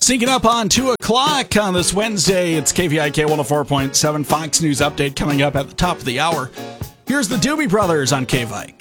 Syncing up on 2 o'clock on this Wednesday, it's KVIK 104.7 Fox News Update coming up at the top of the hour. Here's the Doobie Brothers on KVIK.